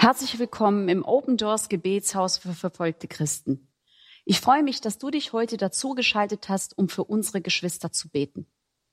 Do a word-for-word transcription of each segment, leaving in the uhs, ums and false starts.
Herzlich willkommen im Open Doors Gebetshaus für verfolgte Christen. Ich freue mich, dass du dich heute dazu geschaltet hast, um für unsere Geschwister zu beten.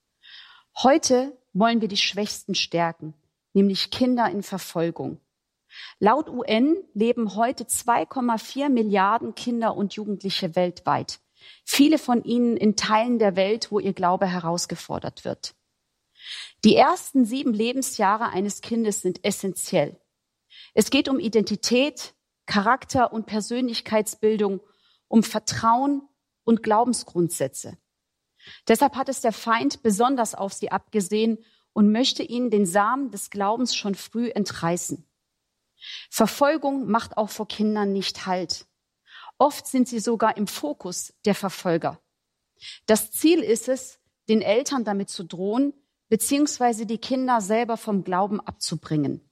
Heute wollen wir die Schwächsten stärken, nämlich Kinder in Verfolgung. Laut U N leben heute zwei Komma vier Milliarden Kinder und Jugendliche weltweit. Viele von ihnen in Teilen der Welt, wo ihr Glaube herausgefordert wird. Die ersten sieben Lebensjahre eines Kindes sind essentiell. Es geht um Identität, Charakter und Persönlichkeitsbildung, um Vertrauen und Glaubensgrundsätze. Deshalb hat es der Feind besonders auf sie abgesehen und möchte ihnen den Samen des Glaubens schon früh entreißen. Verfolgung macht auch vor Kindern nicht Halt. Oft sind sie sogar im Fokus der Verfolger. Das Ziel ist es, den Eltern damit zu drohen, beziehungsweise die Kinder selber vom Glauben abzubringen.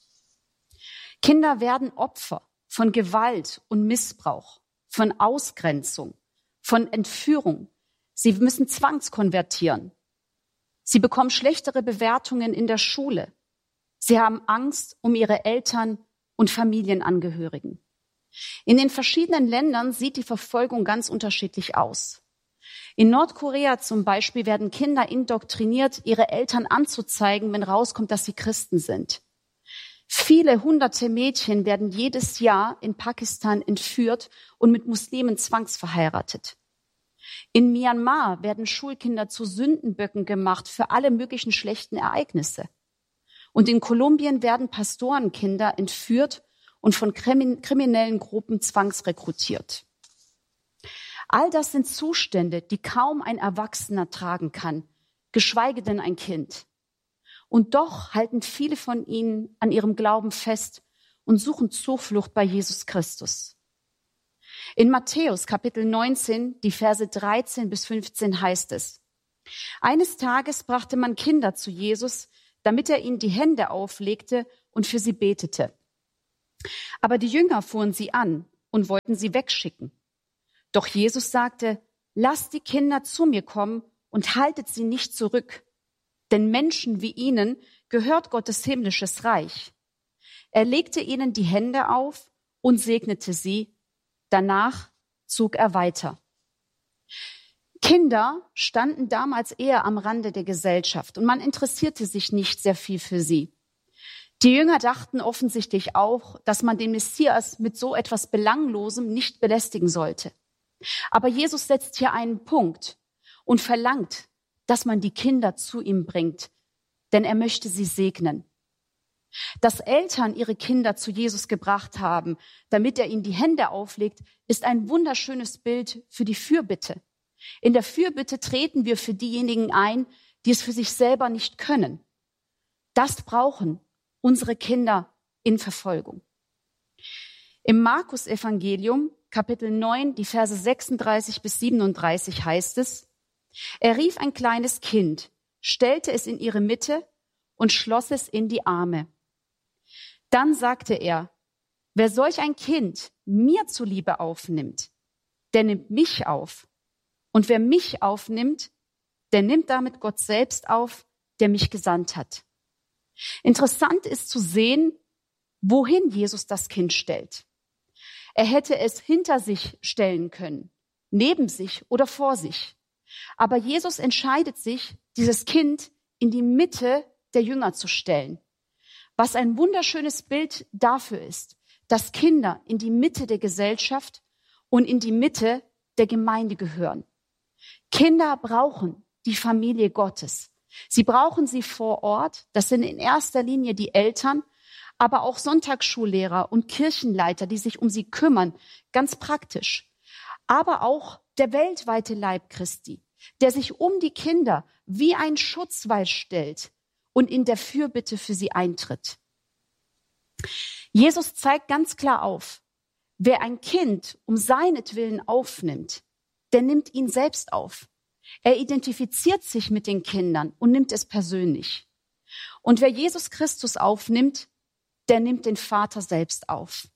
Kinder werden Opfer von Gewalt und Missbrauch, von Ausgrenzung, von Entführung. Sie müssen zwangskonvertieren. Sie bekommen schlechtere Bewertungen in der Schule. Sie haben Angst um ihre Eltern und Familienangehörigen. In den verschiedenen Ländern sieht die Verfolgung ganz unterschiedlich aus. In Nordkorea zum Beispiel werden Kinder indoktriniert, ihre Eltern anzuzeigen, wenn rauskommt, dass sie Christen sind. Viele hunderte Mädchen werden jedes Jahr in Pakistan entführt und mit Muslimen zwangsverheiratet. In Myanmar werden Schulkinder zu Sündenböcken gemacht für alle möglichen schlechten Ereignisse. Und in Kolumbien werden Pastorenkinder entführt und von kriminellen Gruppen zwangsrekrutiert. All das sind Zustände, die kaum ein Erwachsener tragen kann, geschweige denn ein Kind. Und doch halten viele von ihnen an ihrem Glauben fest und suchen Zuflucht bei Jesus Christus. In Matthäus Kapitel neunzehn, die Verse dreizehn bis fünfzehn heißt es: Eines Tages brachte man Kinder zu Jesus, damit er ihnen die Hände auflegte und für sie betete. Aber die Jünger fuhren sie an und wollten sie wegschicken. Doch Jesus sagte: Lasst die Kinder zu mir kommen und haltet sie nicht zurück. Denn Menschen wie ihnen gehört Gottes himmlisches Reich. Er legte ihnen die Hände auf und segnete sie. Danach zog er weiter. Kinder standen damals eher am Rande der Gesellschaft und man interessierte sich nicht sehr viel für sie. Die Jünger dachten offensichtlich auch, dass man den Messias mit so etwas Belanglosem nicht belästigen sollte. Aber Jesus setzt hier einen Punkt und verlangt, dass man die Kinder zu ihm bringt, denn er möchte sie segnen. Dass Eltern ihre Kinder zu Jesus gebracht haben, damit er ihnen die Hände auflegt, ist ein wunderschönes Bild für die Fürbitte. In der Fürbitte treten wir für diejenigen ein, die es für sich selber nicht können. Das brauchen unsere Kinder in Verfolgung. Im Markus-Evangelium, Kapitel neun, die Verse sechsunddreißig bis siebenunddreißig heißt es: Er rief ein kleines Kind, stellte es in ihre Mitte und schloss es in die Arme. Dann sagte er: Wer solch ein Kind mir zuliebe aufnimmt, der nimmt mich auf. Und wer mich aufnimmt, der nimmt damit Gott selbst auf, der mich gesandt hat. Interessant ist zu sehen, wohin Jesus das Kind stellt. Er hätte es hinter sich stellen können, neben sich oder vor sich. Aber Jesus entscheidet sich, dieses Kind in die Mitte der Jünger zu stellen. Was ein wunderschönes Bild dafür ist, dass Kinder in die Mitte der Gesellschaft und in die Mitte der Gemeinde gehören. Kinder brauchen die Familie Gottes. Sie brauchen sie vor Ort. Das sind in erster Linie die Eltern, aber auch Sonntagsschullehrer und Kirchenleiter, die sich um sie kümmern, ganz praktisch. Aber auch der weltweite Leib Christi, der sich um die Kinder wie ein Schutzwall stellt und in der Fürbitte für sie eintritt. Jesus zeigt ganz klar auf, wer ein Kind um seinetwillen aufnimmt, der nimmt ihn selbst auf. Er identifiziert sich mit den Kindern und nimmt es persönlich. Und wer Jesus Christus aufnimmt, der nimmt den Vater selbst auf.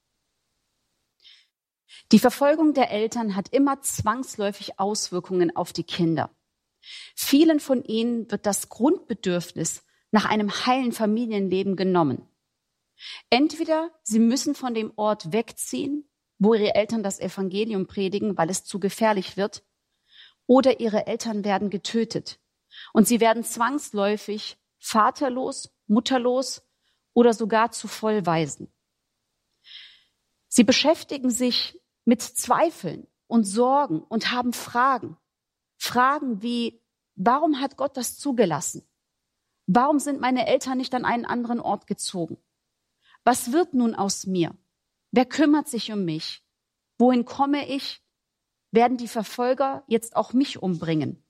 Die Verfolgung der Eltern hat immer zwangsläufig Auswirkungen auf die Kinder. Vielen von ihnen wird das Grundbedürfnis nach einem heilen Familienleben genommen. Entweder sie müssen von dem Ort wegziehen, wo ihre Eltern das Evangelium predigen, weil es zu gefährlich wird, oder ihre Eltern werden getötet. Und sie werden zwangsläufig vaterlos, mutterlos oder sogar zu Vollwaisen. Sie beschäftigen sich mit Zweifeln und Sorgen und haben Fragen. Fragen wie, warum hat Gott das zugelassen? Warum sind meine Eltern nicht an einen anderen Ort gezogen? Was wird nun aus mir? Wer kümmert sich um mich? Wohin komme ich? Werden die Verfolger jetzt auch mich umbringen?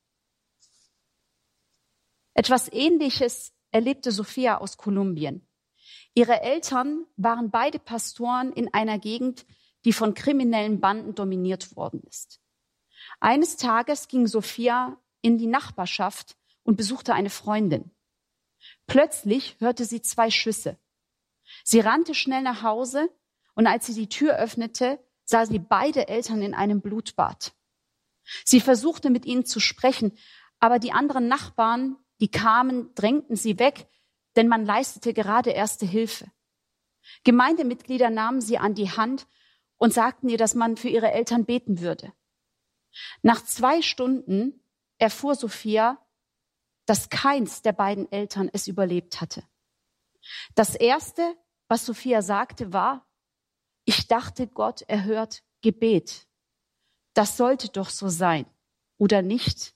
Etwas Ähnliches erlebte Sophia aus Kolumbien. Ihre Eltern waren beide Pastoren in einer Gegend, die von kriminellen Banden dominiert worden ist. Eines Tages ging Sophia in die Nachbarschaft und besuchte eine Freundin. Plötzlich hörte sie zwei Schüsse. Sie rannte schnell nach Hause und als sie die Tür öffnete, sah sie beide Eltern in einem Blutbad. Sie versuchte mit ihnen zu sprechen, aber die anderen Nachbarn, die kamen, drängten sie weg, denn man leistete gerade erste Hilfe. Gemeindemitglieder nahmen sie an die Hand und sagten ihr, dass man für ihre Eltern beten würde. Nach zwei Stunden erfuhr Sophia, dass keins der beiden Eltern es überlebt hatte. Das Erste, was Sophia sagte, war, ich dachte, Gott erhört Gebet. Das sollte doch so sein, oder nicht?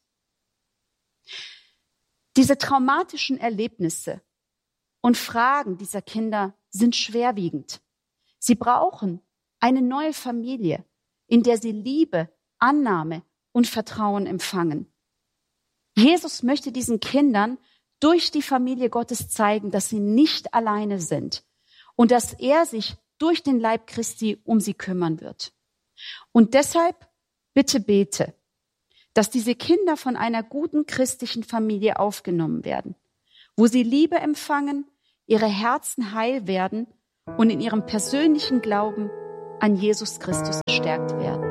Diese traumatischen Erlebnisse und Fragen dieser Kinder sind schwerwiegend. Sie brauchen eine neue Familie, in der sie Liebe, Annahme und Vertrauen empfangen. Jesus möchte diesen Kindern durch die Familie Gottes zeigen, dass sie nicht alleine sind und dass er sich durch den Leib Christi um sie kümmern wird. Und deshalb bitte bete, dass diese Kinder von einer guten christlichen Familie aufgenommen werden, wo sie Liebe empfangen, ihre Herzen heil werden und in ihrem persönlichen Glauben an Jesus Christus gestärkt werden.